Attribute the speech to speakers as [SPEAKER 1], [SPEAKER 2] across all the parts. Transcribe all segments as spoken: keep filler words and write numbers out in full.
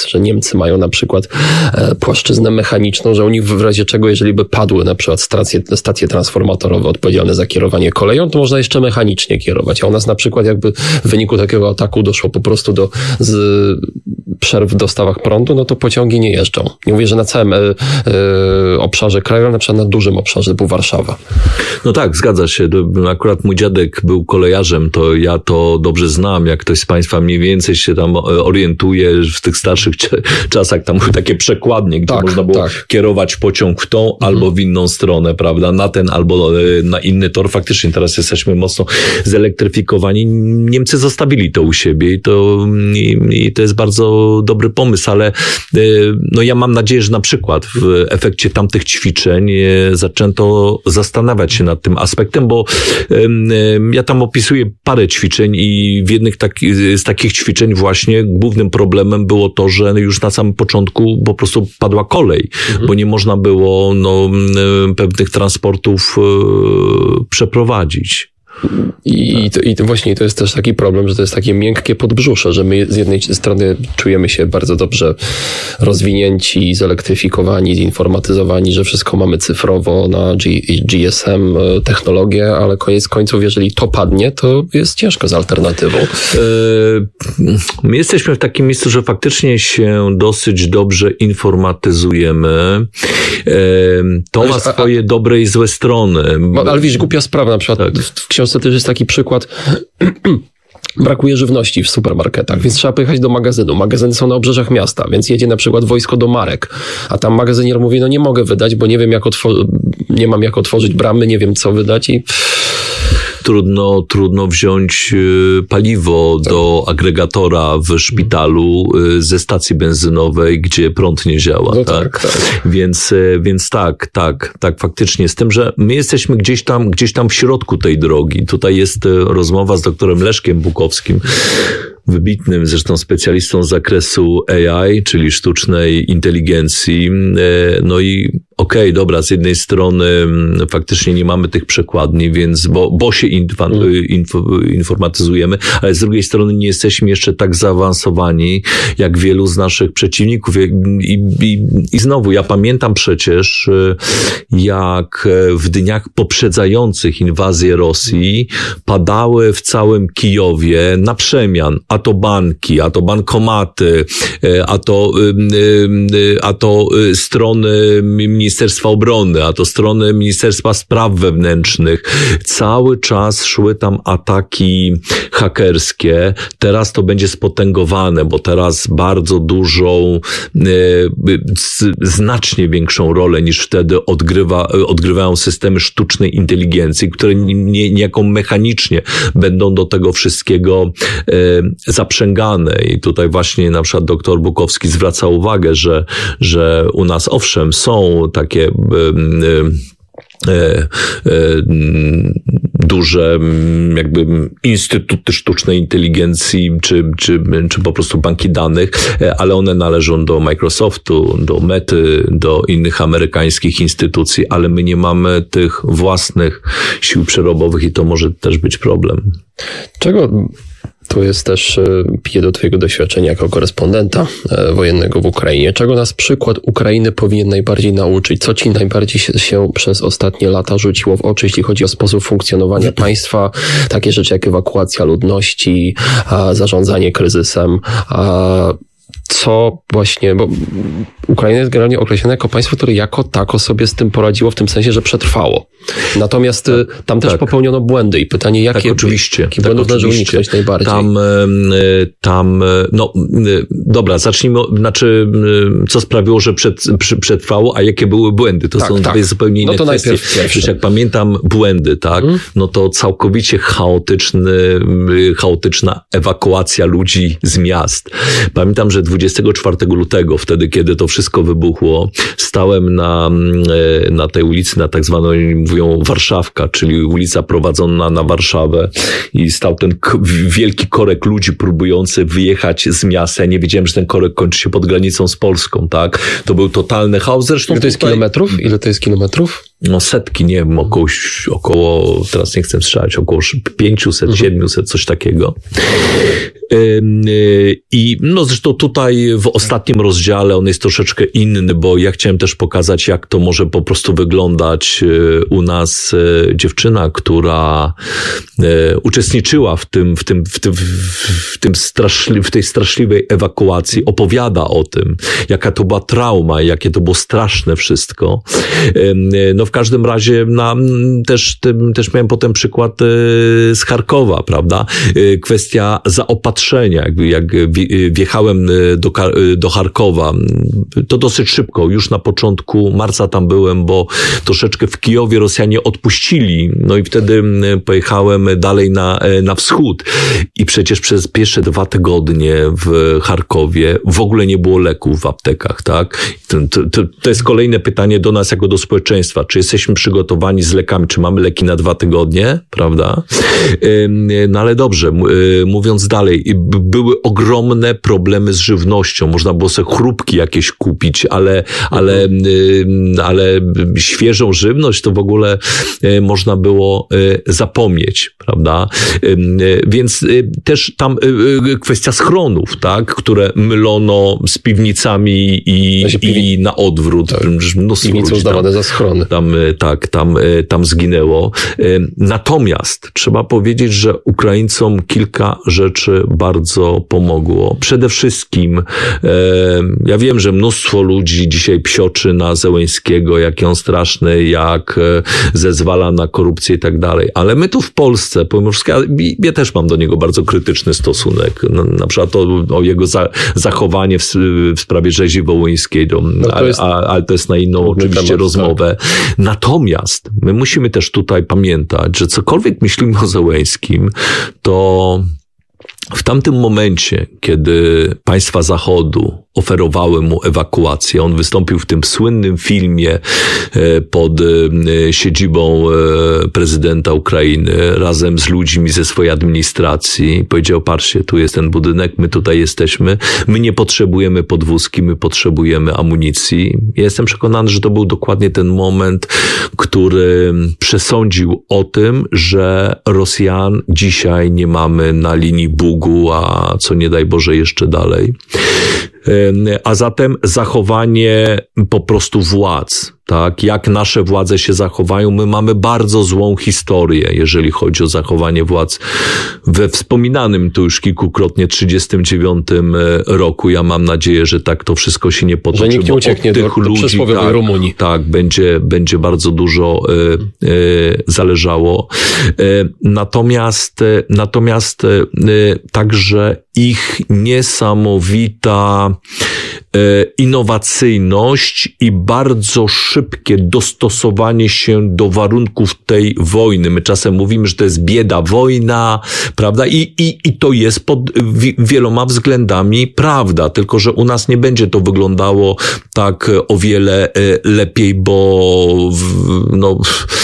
[SPEAKER 1] że Niemcy mają na przykład e, płaszczyznę mechaniczną, że u nich w razie czego, jeżeli by padły na przykład stacje, stacje transformatorowe odpowiedzialne za kierowanie koleją, to można jeszcze mechanicznie kierować. A u nas na przykład jakby w wyniku takiego ataku doszło po prostu do z, przerw w dostawach prądu, no to pociągi nie jeżdżą. Nie mówię, że na całym e, e, obszarze kraju, ale na przykład na dużym obszarze typu Warszawa.
[SPEAKER 2] No tak, zgadza się. Akurat mój dziadek był kolejarzem, to ja to dobrze znam. Jak ktoś z Państwa mniej więcej się tam orientuje w tych starszych czasach, tam były takie przekładnie, gdzie tak, można było tak. kierować pociąg w tą mhm. albo w inną stronę, prawda? Na ten albo na inny tor. Faktycznie teraz jesteśmy mocno zelektryfikowani. Niemcy zostawili to u siebie i to, i, i to jest bardzo dobry pomysł, ale no ja mam nadzieję, że na przykład w efekcie tamtych ćwiczeń zaczęto zastanawiać się nad tym aspektem, bo ja tam opisuję parę ćwiczeń i w jednych taki, z takich ćwiczeń właśnie głównym problemem było to, że już na samym początku po prostu padła kolej, mhm. bo nie można było no, pewnych transportów przeprowadzić.
[SPEAKER 1] I, to, I to właśnie to jest też taki problem, że to jest takie miękkie podbrzusze, że my z jednej strony czujemy się bardzo dobrze rozwinięci, zelektryfikowani, zinformatyzowani, że wszystko mamy cyfrowo na G, G S M technologię, ale koniec końców, jeżeli to padnie, to jest ciężko z alternatywą.
[SPEAKER 2] My jesteśmy w takim miejscu, że faktycznie się dosyć dobrze informatyzujemy. To ale, ma swoje a, dobre i złe strony.
[SPEAKER 1] Ale wiesz, głupia sprawa, na przykład tak. w książce też jest taki przykład, brakuje żywności w supermarketach, więc trzeba pojechać do magazynu. Magazyny są na obrzeżach miasta, więc jedzie na przykład wojsko do Marek, a tam magazynier mówi, no nie mogę wydać, bo nie wiem jak otworzyć, nie mam jak otworzyć bramy, nie wiem co wydać i...
[SPEAKER 2] Trudno, trudno wziąć paliwo tak. do agregatora w szpitalu ze stacji benzynowej, gdzie prąd nie działa.
[SPEAKER 1] No
[SPEAKER 2] tak?
[SPEAKER 1] Tak, tak.
[SPEAKER 2] Więc, więc tak, tak, tak, faktycznie. Z tym, że my jesteśmy gdzieś tam, gdzieś tam w środku tej drogi. Tutaj jest rozmowa z doktorem Leszkiem Bukowskim, wybitnym zresztą specjalistą z zakresu A I, czyli sztucznej inteligencji. No i okej, okay, dobra, z jednej strony faktycznie nie mamy tych przekładni, więc, bo, bo się infa, info, informatyzujemy, ale z drugiej strony nie jesteśmy jeszcze tak zaawansowani, jak wielu z naszych przeciwników. I, i, i znowu, ja pamiętam przecież, jak w dniach poprzedzających inwazję Rosji padały w całym Kijowie na przemian, a to banki, a to bankomaty, a to, a to strony Ministerstwa Obrony, a to strony Ministerstwa Spraw Wewnętrznych. Cały czas szły tam ataki hakerskie. Teraz to będzie spotęgowane, bo teraz bardzo dużą, znacznie większą rolę niż wtedy odgrywa, odgrywają systemy sztucznej inteligencji, które niejako mechanicznie będą do tego wszystkiego zaprzęgane. I tutaj właśnie na przykład doktor Bukowski zwraca uwagę, że, że u nas owszem są takie e, e, e, duże jakby instytuty sztucznej inteligencji, czy, czy, czy po prostu banki danych, ale one należą do Microsoftu, do Mety, do innych amerykańskich instytucji, ale my nie mamy tych własnych sił przerobowych i to może też być problem.
[SPEAKER 1] Czego... To jest też, piję do twojego doświadczenia jako korespondenta wojennego w Ukrainie. Czego nas przykład Ukrainy powinien najbardziej nauczyć? Co ci najbardziej się, się przez ostatnie lata rzuciło w oczy, jeśli chodzi o sposób funkcjonowania państwa? Takie rzeczy jak ewakuacja ludności, zarządzanie kryzysem, co właśnie, bo Ukraina jest generalnie określona jako państwo, które jako tako sobie z tym poradziło w tym sensie, że przetrwało. Natomiast tak, tam też tak. popełniono błędy i pytanie, jakie,
[SPEAKER 2] tak, oczywiście,
[SPEAKER 1] jakie
[SPEAKER 2] tak,
[SPEAKER 1] błędy należy uniknąć najbardziej?
[SPEAKER 2] Tam, tam, no, dobra, zacznijmy, znaczy, co sprawiło, że przed, przetrwało, a jakie były błędy? To tak, są tak. dwie zupełnie inne
[SPEAKER 1] no to
[SPEAKER 2] kwestie.
[SPEAKER 1] Najpierw
[SPEAKER 2] Przecież jak pamiętam błędy, tak, hmm? no to całkowicie chaotyczny, chaotyczna ewakuacja ludzi z miast. Pamiętam, że dwudziestego czwartego lutego, wtedy, kiedy to wszystko wybuchło, stałem na, na tej ulicy, na tak zwaną, mówią, Warszawka, czyli ulica prowadzona na Warszawę i stał ten k- wielki korek ludzi próbujący wyjechać z miasta. Ja nie wiedziałem, że ten korek kończy się pod granicą z Polską, tak? To był totalny chaos. Zresztą
[SPEAKER 1] Ile to jest
[SPEAKER 2] tutaj...
[SPEAKER 1] kilometrów? Ile to jest kilometrów?
[SPEAKER 2] no setki, nie wiem, około, około, teraz nie chcę strzelać, około pięćset, siedemset, coś takiego. I no zresztą tutaj w ostatnim rozdziale on jest troszeczkę inny, bo ja chciałem też pokazać, jak to może po prostu wyglądać u nas. Dziewczyna, która uczestniczyła w tym, w tym, w tym, w tym straszli, w tej straszliwej ewakuacji, opowiada o tym, jaka to była trauma, jakie to było straszne wszystko. No w każdym razie na, też, tym, też miałem potem przykład z Charkowa, prawda? Kwestia zaopatrzenia. Jak, jak wjechałem do, do Charkowa, to dosyć szybko, już na początku marca tam byłem, bo troszeczkę w Kijowie Rosjanie odpuścili, no i wtedy pojechałem dalej na, na wschód i przecież przez pierwsze dwa tygodnie w Charkowie w ogóle nie było leków w aptekach, tak? To, to, to jest kolejne pytanie do nas jako do społeczeństwa. Czy jesteśmy przygotowani z lekami? Czy mamy leki na dwa tygodnie? Prawda? No ale dobrze, mówiąc dalej, były ogromne problemy z żywnością. Można było sobie chrupki jakieś kupić, ale, ale, ale świeżą żywność to w ogóle można było zapomnieć, prawda? Więc też tam kwestia schronów, tak? Które mylono z piwnicami i, i na odwrót.
[SPEAKER 1] Tak. Piwnice uznawane za schrony.
[SPEAKER 2] Tam, tak, tam, tam zginęło. Natomiast trzeba powiedzieć, że Ukraińcom kilka rzeczy bardzo pomogło. Przede wszystkim ja wiem, że mnóstwo ludzi dzisiaj psioczy na Zełenskiego, jak on straszny, jak zezwala na korupcję i tak dalej. Ale my tu w Polsce, pomimo wszystkiego, ja też mam do niego bardzo krytyczny stosunek. Na przykład o, o jego za, zachowanie w, w sprawie rzezi wołyńskiej, to, no to jest, a, ale to jest na inną oczywiście temat, rozmowę. Tak. Natomiast my musimy też tutaj pamiętać, że cokolwiek myślimy o Zełenskim, to w tamtym momencie, kiedy państwa Zachodu oferowały mu ewakuację, on wystąpił w tym słynnym filmie pod siedzibą prezydenta Ukrainy razem z ludźmi ze swojej administracji. Powiedział, patrzcie, tu jest ten budynek, my tutaj jesteśmy, my nie potrzebujemy podwózki, my potrzebujemy amunicji. Ja jestem przekonany, że to był dokładnie ten moment, który przesądził o tym, że Rosjan dzisiaj nie mamy na linii Bugu, a co nie daj Boże jeszcze dalej. A zatem zachowanie po prostu władz, tak? Jak nasze władze się zachowają. My mamy bardzo złą historię, jeżeli chodzi o zachowanie władz we wspominanym tu już kilkukrotnie trzydziestym dziewiątym roku. Ja mam nadzieję, że tak to wszystko się nie potoczy,
[SPEAKER 1] że nikt nie ucieknie
[SPEAKER 2] bo od tych
[SPEAKER 1] do, do
[SPEAKER 2] ludzi, tak,
[SPEAKER 1] Rumunii.
[SPEAKER 2] Tak, będzie, będzie bardzo dużo y, y, zależało. Y, natomiast, y, natomiast y, także ich niesamowita y, innowacyjność i bardzo szybkie dostosowanie się do warunków tej wojny. My czasem mówimy, że to jest bieda wojna, prawda? I, i, i to jest pod wieloma względami prawda, tylko że u nas nie będzie to wyglądało tak o wiele lepiej, bo no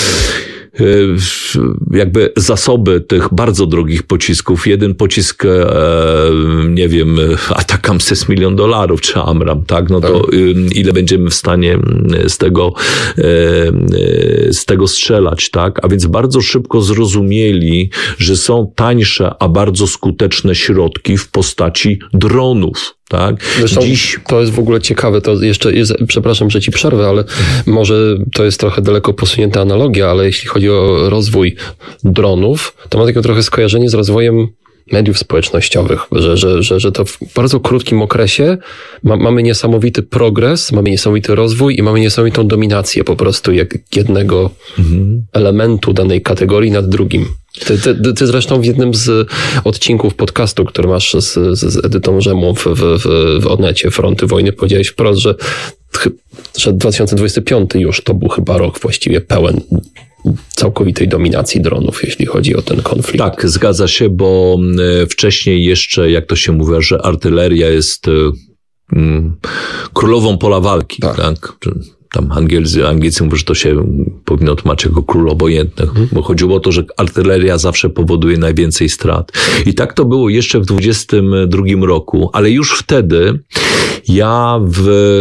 [SPEAKER 2] jakby zasoby tych bardzo drogich pocisków, jeden pocisk, nie wiem, Atakams jest milion dolarów, czy Amram, tak? No to ile będziemy w stanie z tego, z tego strzelać, tak? A więc bardzo szybko zrozumieli, że są tańsze, a bardzo skuteczne środki w postaci dronów. Tak?
[SPEAKER 1] Zresztą Dziś... to jest w ogóle ciekawe, to jeszcze jest, przepraszam, że ci przerwę, ale może to jest trochę daleko posunięta analogia, ale jeśli chodzi o rozwój dronów, to ma takie trochę skojarzenie z rozwojem mediów społecznościowych, że, że, że, że to w bardzo krótkim okresie ma, mamy niesamowity progres, mamy niesamowity rozwój i mamy niesamowitą dominację po prostu jak jednego mhm. elementu danej kategorii nad drugim. Ty, ty, ty zresztą w jednym z odcinków podcastu, który masz z, z, z Edytą Rzemą w, w, w Onecie, Fronty Wojny, powiedziałeś wprost, że, że dwa tysiące dwudziesty piąty już to był chyba rok właściwie pełen całkowitej dominacji dronów, jeśli chodzi o ten konflikt.
[SPEAKER 2] Tak, zgadza się, bo wcześniej jeszcze, jak to się mówi, że artyleria jest mm, królową pola walki, tak? tak? Tam Angielcy, Anglicy mówią, że to się powinno tłumaczyć jako król obojętny, hmm. bo chodziło o to, że artyleria zawsze powoduje najwięcej strat. I tak to było jeszcze w dwudziestym drugim roku, ale już wtedy ja w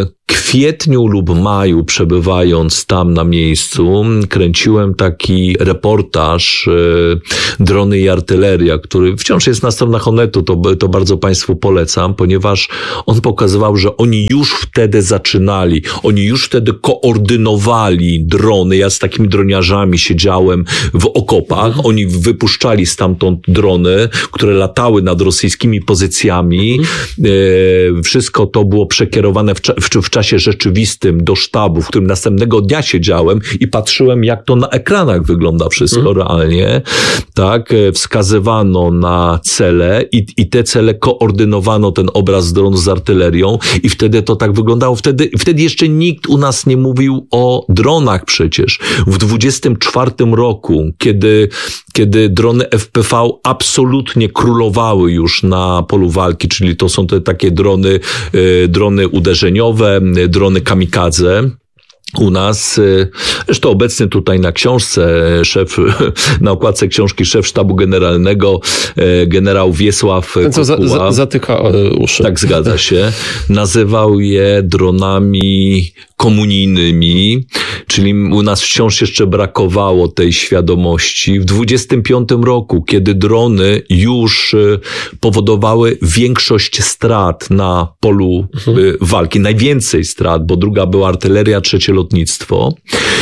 [SPEAKER 2] kwietniu lub maju, przebywając tam na miejscu, kręciłem taki reportaż Drony i artyleria, który wciąż jest na stronach Onetu, to, to bardzo Państwu polecam, ponieważ on pokazywał, że oni już wtedy zaczynali, oni już wtedy koordynowali drony. Ja z takimi droniarzami siedziałem w okopach, oni wypuszczali stamtąd drony, które latały nad rosyjskimi pozycjami. E, wszystko to było przekierowane w, cza- w, w czasie rzeczywistym do sztabu, w którym następnego dnia siedziałem i patrzyłem, jak to na ekranach wygląda wszystko hmm. realnie. Tak, wskazywano na cele i, i te cele koordynowano, ten obraz z dronu z artylerią i wtedy to tak wyglądało. Wtedy, wtedy jeszcze nikt u nas nie mówił o dronach przecież. W dwudziestym czwartym roku, kiedy, kiedy drony F P V absolutnie królowały już na polu walki, czyli to są te takie drony, y, drony uderzeniowe, drony kamikadze. U nas, zresztą obecny tutaj na książce szef, na okładce książki szef sztabu generalnego, generał Wiesław
[SPEAKER 1] Co za, za, zatyka uszy.
[SPEAKER 2] Tak, zgadza się. Nazywał je dronami komunijnymi, czyli u nas wciąż jeszcze brakowało tej świadomości. W dwudziestym piątym roku, kiedy drony już powodowały większość strat na polu mhm. walki, najwięcej strat, bo druga była artyleria, trzecie lotnictwo.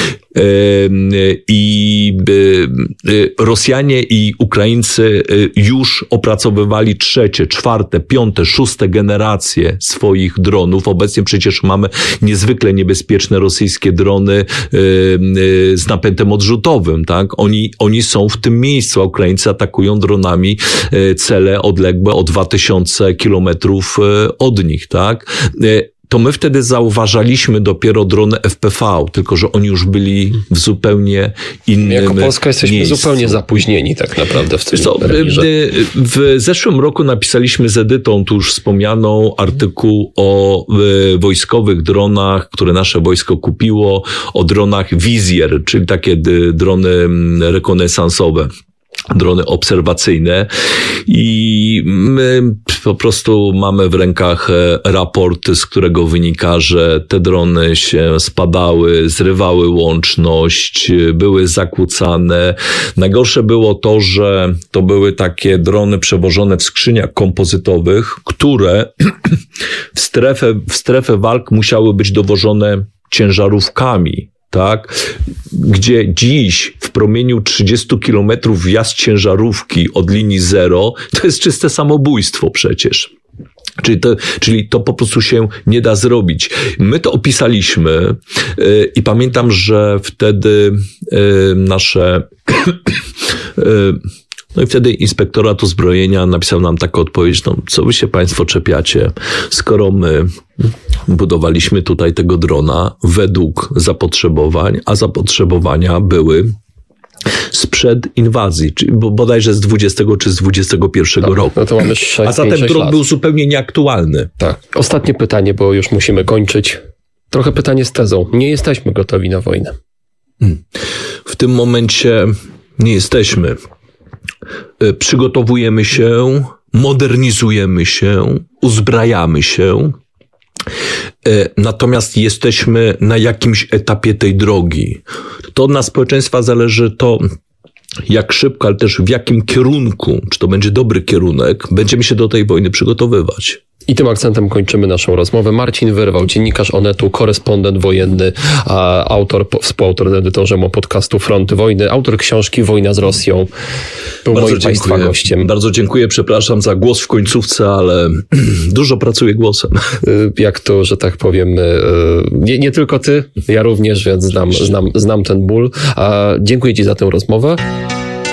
[SPEAKER 2] I Rosjanie i Ukraińcy już opracowywali trzecie, czwarte, piąte, szóste generacje swoich dronów. Obecnie przecież mamy niezwykle niebezpieczne rosyjskie drony z napędem odrzutowym, tak? Oni, oni są w tym miejscu, a Ukraińcy atakują dronami cele odległe o dwa tysiące kilometrów od nich, tak? To my wtedy zauważaliśmy dopiero drony F P V, tylko że oni już byli w zupełnie innym
[SPEAKER 1] Jako Polska jesteśmy
[SPEAKER 2] miejscu.
[SPEAKER 1] zupełnie zapóźnieni tak naprawdę w tym
[SPEAKER 2] Co, w zeszłym roku napisaliśmy z Edytą, tu już wspomnianą, artykuł o wojskowych dronach, które nasze wojsko kupiło, o dronach Wizjer, czyli takie drony rekonesansowe. Drony obserwacyjne i my po prostu mamy w rękach raport, z którego wynika, że te drony się spadały, zrywały łączność, były zakłócane. Najgorsze było to, że to były takie drony przewożone w skrzyniach kompozytowych, które w strefę, w strefę walk musiały być dowożone ciężarówkami. Tak, gdzie dziś w promieniu trzydziestu kilometrów wjazd ciężarówki od linii zero, to jest czyste samobójstwo przecież. Czyli to, czyli to po prostu się nie da zrobić. My to opisaliśmy yy, i pamiętam, że wtedy yy, nasze... yy, No i wtedy inspektorat uzbrojenia napisał nam taką odpowiedź, no co wy się państwo czepiacie, skoro my budowaliśmy tutaj tego drona według zapotrzebowań, a zapotrzebowania były sprzed inwazji, czyli bodajże z dwudziestego czy z dwudziestego pierwszego
[SPEAKER 1] tak,
[SPEAKER 2] roku.
[SPEAKER 1] No to mamy sześć,
[SPEAKER 2] a zatem dron lat. Był zupełnie nieaktualny.
[SPEAKER 1] Tak. Ostatnie pytanie, bo już musimy kończyć. Trochę pytanie z tezą. Nie jesteśmy gotowi na wojnę.
[SPEAKER 2] Hmm. W tym momencie nie jesteśmy. Przygotowujemy się, modernizujemy się, uzbrajamy się, natomiast jesteśmy na jakimś etapie tej drogi. To od nas społeczeństwa zależy to, jak szybko, ale też w jakim kierunku, czy to będzie dobry kierunek, będziemy się do tej wojny przygotowywać.
[SPEAKER 1] I tym akcentem kończymy naszą rozmowę. Marcin Wyrwał, dziennikarz Onetu, korespondent wojenny, autor, współautor edytorzem podcastu Fronty Wojny, autor książki Wojna z Rosją. Był Bardzo moim Państwa gościem.
[SPEAKER 2] Bardzo dziękuję, przepraszam za głos w końcówce, ale dużo pracuję głosem.
[SPEAKER 1] Jak to, że tak powiem, nie, nie tylko ty, ja również, więc znam, znam, znam ten ból. Dziękuję Ci za tę rozmowę.